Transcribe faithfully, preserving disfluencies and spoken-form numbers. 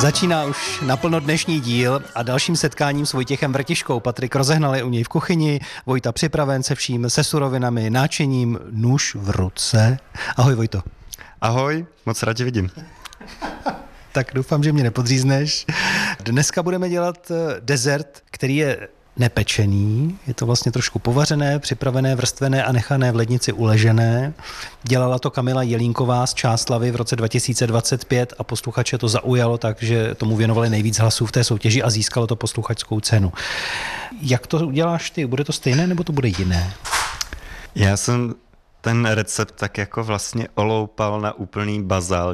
Začíná už naplno dnešní díl a dalším setkáním s Vojtěchem Vrtiškou. Patrik Rozehnal je u něj v kuchyni, Vojta připraven se vším, se surovinami, náčením, nůž v ruce. Ahoj Vojto. Ahoj, moc rád tě vidím. Tak doufám, že mě nepodřízneš. Dneska budeme dělat dezert, který je nepečený, je to vlastně trošku povařené, připravené, vrstvené a nechané v lednici uležené. Dělala to Kamila Jelínková z Čáslavi v roce dva tisíce dvacet pět a posluchače to zaujalo, takže tomu věnovali nejvíc hlasů v té soutěži a získalo to posluchačskou cenu. Jak to uděláš ty? Bude to stejné nebo to bude jiné? Já jsem ten recept tak jako vlastně oloupal na úplný bazál.